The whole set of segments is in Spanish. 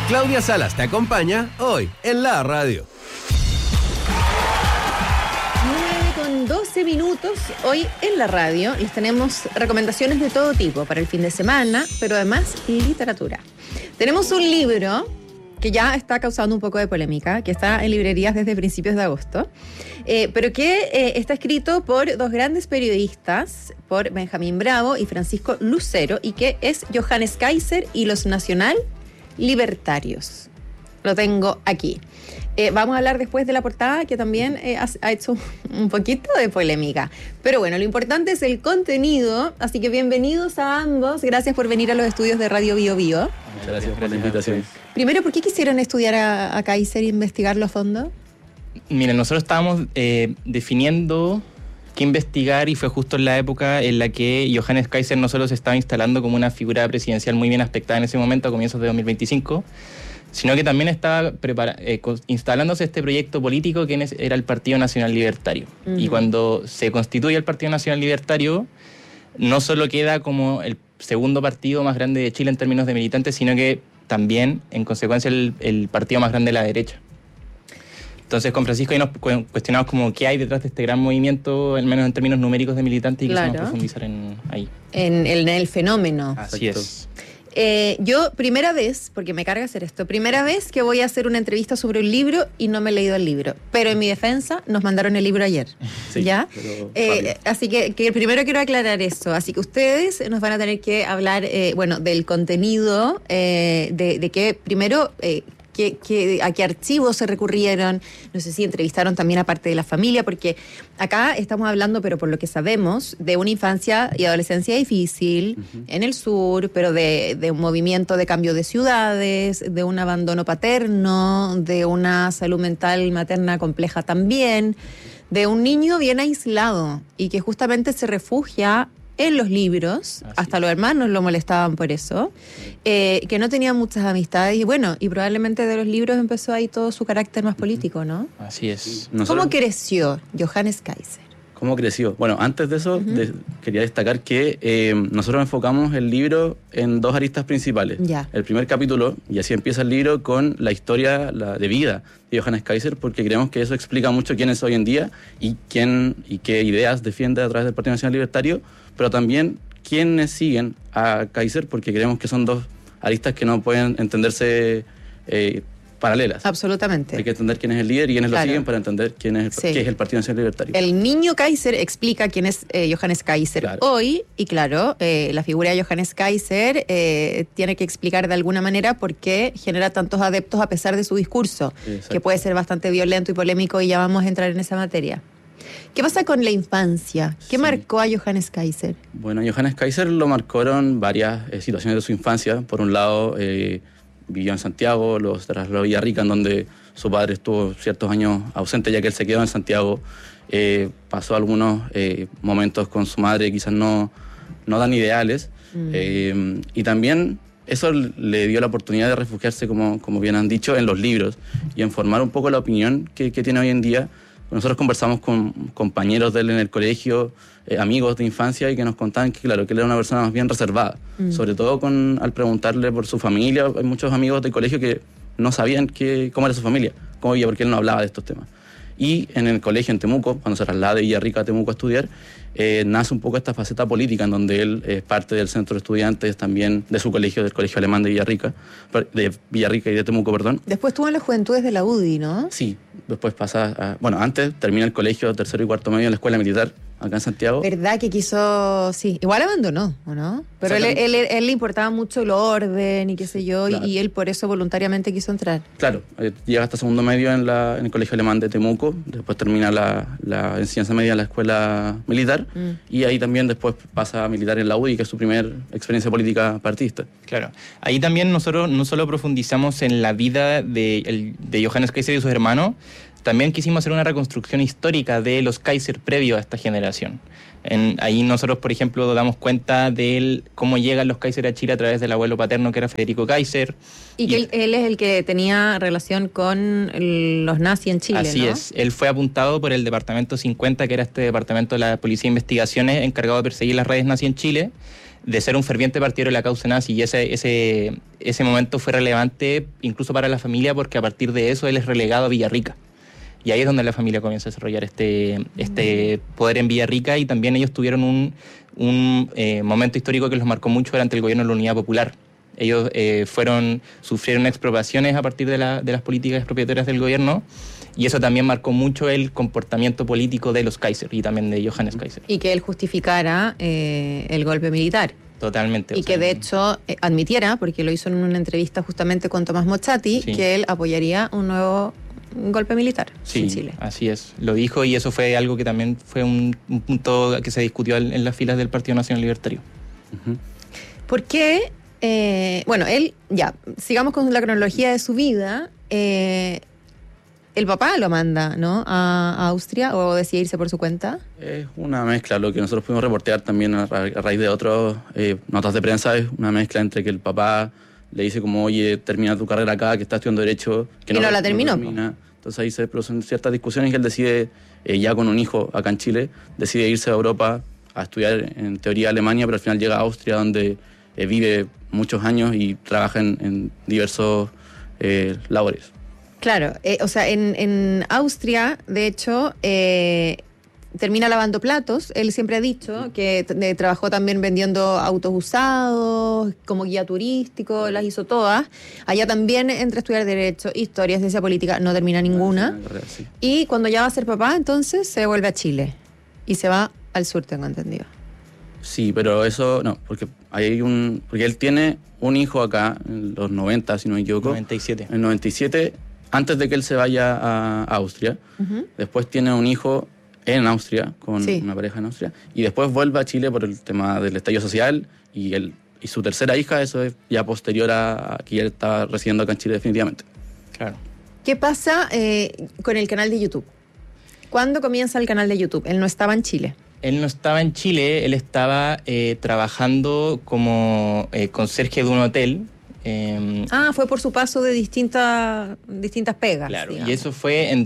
Claudia Salas te acompaña hoy en la radio. 9:12 minutos. Hoy en la radio les tenemos recomendaciones de todo tipo para el fin de semana, pero además literatura. Tenemos un libro que ya está causando un poco de polémica, que está en librerías desde principios de agosto, pero que está escrito por dos grandes periodistas, por Benjamín Bravo y Francisco Lucero, y que es Johannes Kaiser y los Nacional Libertarios. Lo tengo aquí. Vamos a hablar después de la portada, que también ha hecho un poquito de polémica. Pero bueno, lo importante es el contenido, así que bienvenidos a ambos. Gracias por venir a los estudios de Radio Bio Bio. Muchas gracias por la invitación. Primero, ¿por qué quisieron estudiar a Kaiser e investigarlo a fondo? Miren, nosotros estábamos definiendo qué investigar, y fue justo en la época en la que Johannes Kaiser no solo se estaba instalando como una figura presidencial muy bien aspectada en ese momento, a comienzos de 2025, sino que también estaba instalándose este proyecto político que era el Partido Nacional Libertario. Uh-huh. Y cuando se constituye el Partido Nacional Libertario, no solo queda como el segundo partido más grande de Chile en términos de militantes, sino que también, en consecuencia, el partido más grande de la derecha. Entonces, con Francisco ahí nos cuestionamos como qué hay detrás de este gran movimiento, al menos en términos numéricos de militantes, y quisimos profundizar ahí. En el fenómeno. Así es. Yo, primera vez, porque me carga hacer esto, primera vez que voy a hacer una entrevista sobre un libro y no me he leído el libro. Pero en mi defensa, nos mandaron el libro ayer. Sí, ¿ya? Así que primero quiero aclarar eso. Así que ustedes nos van a tener que hablar, del contenido, de que primero... a qué archivos se recurrieron, no sé si entrevistaron también a parte de la familia, porque acá estamos hablando, pero por lo que sabemos, de una infancia y adolescencia difícil, uh-huh, en el sur, pero de un movimiento de cambio de ciudades, de un abandono paterno, de una salud mental materna compleja también, de un niño bien aislado y que justamente se refugia en los libros. Así hasta es. Los hermanos lo molestaban por eso, que no tenía muchas amistades y probablemente de los libros empezó ahí todo su carácter más político, ¿no? Así es. ¿Cómo creció Johannes Kaiser? ¿Cómo creció? Bueno, antes de eso, uh-huh, quería destacar que nosotros enfocamos el libro en dos aristas principales. Ya. El primer capítulo, y así empieza el libro, con la historia de vida de Johannes Kaiser, porque creemos que eso explica mucho quién es hoy en día y qué ideas defiende a través del Partido Nacional Libertario, pero también quiénes siguen a Kaiser, porque creemos que son dos aristas que no pueden entenderse paralelas. Absolutamente. Hay que entender quién es el líder y quiénes lo siguen para entender qué es el Partido Nacional Libertario. El niño Kaiser explica quién es Johannes Kaiser hoy, y la figura de Johannes Kaiser tiene que explicar de alguna manera por qué genera tantos adeptos a pesar de su discurso, que puede ser bastante violento y polémico, y ya vamos a entrar en esa materia. ¿Qué pasa con la infancia? ¿Qué marcó a Johannes Kaiser? Bueno, a Johannes Kaiser lo marcaron varias situaciones de su infancia. Por un lado, vivió en Santiago, los trasladó a Villarrica, en donde su padre estuvo ciertos años ausente, ya que él se quedó en Santiago. Pasó algunos momentos con su madre, quizás no tan ideales. Y también eso le dio la oportunidad de refugiarse, como bien han dicho, en los libros y en formar un poco la opinión que tiene hoy en día. Nosotros conversamos con compañeros de él en el colegio, amigos de infancia, y que nos contaban que, claro, que él era una persona más bien reservada. Sobre todo al preguntarle por su familia. Hay muchos amigos del colegio que no sabían cómo era su familia, cómo vivía, porque él no hablaba de estos temas. Y en el colegio en Temuco, cuando se traslada de Villarrica a Temuco a estudiar, nace un poco esta faceta política, en donde él es parte del centro de estudiantes también de su colegio, del Colegio Alemán de Villarrica y de Temuco, perdón. Después estuvo en las Juventudes de la UDI, ¿no? Sí, después pasa antes termina el colegio tercero y cuarto medio en la Escuela Militar, acá en Santiago. ¿Verdad que quiso? Sí, igual abandonó, ¿o no? Pero él le importaba mucho el orden y qué sé yo, claro, y él por eso voluntariamente quiso entrar. Claro, llega hasta segundo medio en el Colegio Alemán de Temuco, después termina la enseñanza media en la Escuela Militar, y ahí también después pasa a militar en la UDI, que es su primera experiencia política partidista. Claro, ahí también nosotros no solo profundizamos en la vida de Johannes Kaiser y sus hermanos, también quisimos hacer una reconstrucción histórica de los Kaiser previo a esta generación. Ahí nosotros, por ejemplo, damos cuenta de cómo llegan los Kaiser a Chile a través del abuelo paterno, que era Federico Kaiser. Y que él es el que tenía relación con los nazis en Chile, así, ¿no? Es. Él fue apuntado por el Departamento 50, que era este departamento de la Policía de Investigaciones encargado de perseguir las redes nazis en Chile. de ser un ferviente partidario de la causa nazi, y ese momento fue relevante incluso para la familia, porque a partir de eso él es relegado a Villarrica. Y ahí es donde la familia comienza a desarrollar este poder en Villarrica, y también ellos tuvieron un momento histórico que los marcó mucho durante el gobierno de la Unidad Popular. Ellos sufrieron expropiaciones a partir de las políticas expropiatorias del gobierno, y eso también marcó mucho el comportamiento político de los Kaiser y también de Johannes Kaiser. Y que él justificara el golpe militar. Totalmente. Y que de hecho admitiera, porque lo hizo en una entrevista justamente con Tomás Mozzati, Sí. que él apoyaría un nuevo golpe militar en Sí, Chile. así es. Lo dijo, y eso fue algo que también fue un punto que se discutió en las filas del Partido Nacional Libertario. ¿Por qué? Bueno, él, ya, sigamos con la cronología de su vida. El papá lo manda, ¿no? A Austria, o decide irse por su cuenta. Es una mezcla, lo que nosotros pudimos reportear también a raíz de otras notas de prensa, es una mezcla entre que el papá le dice como, oye, termina tu carrera acá, que estás estudiando Derecho, que Y no la terminó, termina. Entonces ahí se producen ciertas discusiones y él decide, ya con un hijo acá en Chile, decide irse a Europa a estudiar en teoría Alemania, pero al final llega a Austria, donde vive muchos años y trabaja en diversos labores. Claro, o sea, en Austria, de hecho, termina lavando platos. Él siempre ha dicho que trabajó también vendiendo autos usados, como guía turístico, las hizo todas. Allá también entra a estudiar Derecho, Historia, Ciencia Política, no termina ninguna. Sí. Y cuando ya va a ser papá, entonces se vuelve a Chile y se va al sur, tengo entendido. Sí, pero eso no, porque porque él tiene un hijo acá en los 90, si no me equivoco. 97. En el 97, antes de que él se vaya a Austria. Ujú. Después tiene un hijo en Austria, con Sí. una pareja en Austria. Y después vuelve a Chile por el tema del estallido social. Y su tercera hija, eso es ya posterior a que él estaba residiendo acá en Chile definitivamente. Claro. ¿Qué pasa con el canal de YouTube? ¿Cuándo comienza el canal de YouTube? Él no estaba en Chile. Él no estaba en Chile, él estaba trabajando como conserje de un hotel. Fue por su paso de distintas pegas. Claro, digamos. y eso fue en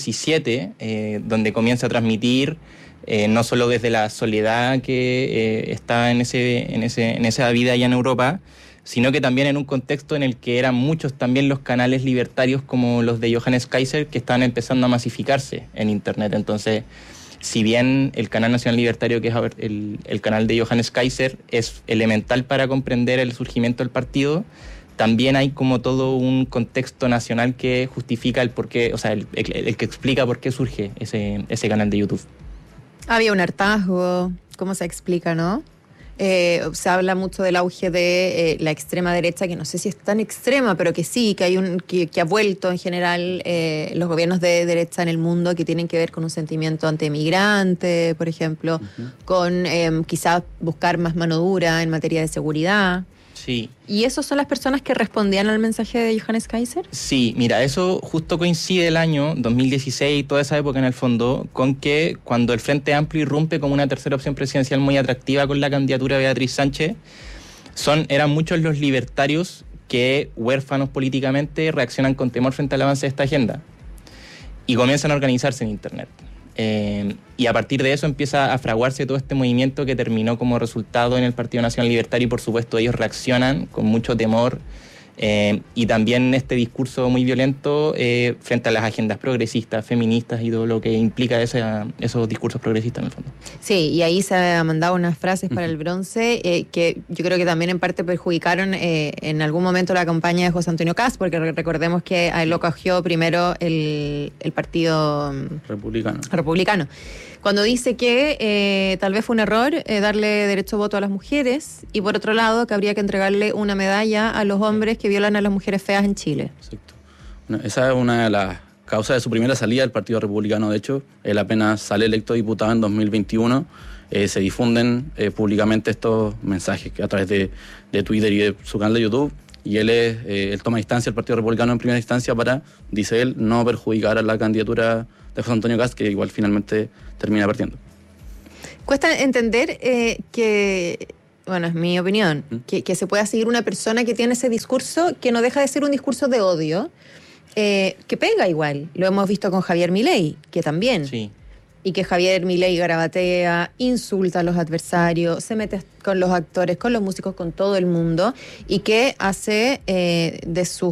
2017, donde comienza a transmitir, no solo desde la soledad que está en esa vida allá en Europa, sino que también en un contexto en el que eran muchos también los canales libertarios como los de Johannes Kaiser, que estaban empezando a masificarse en Internet. Entonces, si bien el canal nacional libertario, que es el canal de Johannes Kaiser, es elemental para comprender el surgimiento del partido, también hay como todo un contexto nacional que justifica el porqué, o sea, el que explica por qué surge ese canal de YouTube. Había un hartazgo, ¿cómo se explica, no? Se habla mucho del auge de la extrema derecha, que no sé si es tan extrema, pero que sí, que hay que ha vuelto en general los gobiernos de derecha en el mundo, que tienen que ver con un sentimiento anti-emigrante, por ejemplo, con quizás buscar más mano dura en materia de seguridad. Sí. ¿Y esas son las personas que respondían al mensaje de Johannes Kaiser? Sí, mira, eso justo coincide el año 2016, toda esa época en el fondo, con que cuando el Frente Amplio irrumpe como una tercera opción presidencial muy atractiva con la candidatura de Beatriz Sánchez, eran muchos los libertarios que, huérfanos políticamente, reaccionan con temor frente al avance de esta agenda y comienzan a organizarse en Internet. Y a partir de eso empieza a fraguarse todo este movimiento que terminó como resultado en el Partido Nacional Libertario, y por supuesto ellos reaccionan con mucho temor y también este discurso muy violento frente a las agendas progresistas, feministas y todo lo que implica esos discursos progresistas en el fondo. Sí, y ahí se han mandado unas frases para el bronce que yo creo que también en parte perjudicaron en algún momento la campaña de José Antonio Kast, porque recordemos que a él lo cogió primero el partido republicano. Cuando dice que tal vez fue un error darle derecho a voto a las mujeres, y por otro lado que habría que entregarle una medalla a los hombres que violan a las mujeres feas en Chile. Exacto. Esa es una de las causas de su primera salida del Partido Republicano. De hecho, él apenas sale electo diputado en 2021, se difunden públicamente estos mensajes a través de Twitter y de su canal de YouTube, y él toma distancia al Partido Republicano en primera instancia para, dice él, no perjudicar a la candidatura de José Antonio Kast, que igual finalmente termina perdiendo. Cuesta entender que, bueno, es mi opinión, que se pueda seguir una persona que tiene ese discurso, que no deja de ser un discurso de odio, que pega igual. Lo hemos visto con Javier Milei, que también. Sí. y que Javier Milei garabatea, insulta a los adversarios, se mete con los actores, con los músicos, con todo el mundo, y que hace de sus